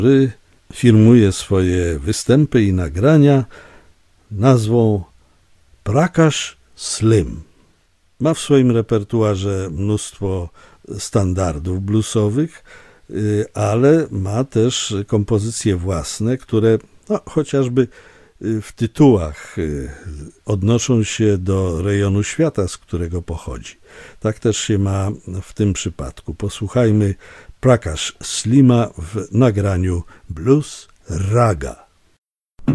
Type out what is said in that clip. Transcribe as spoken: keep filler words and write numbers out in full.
firmuje swoje występy i nagrania nazwą Prakash Slim. Ma w swoim repertuarze mnóstwo standardów bluesowych, ale ma też kompozycje własne, które no, chociażby w tytułach odnoszą się do rejonu świata, z którego pochodzi. Tak też się ma w tym przypadku. Posłuchajmy Prakash Slima w nagraniu Blues Raga.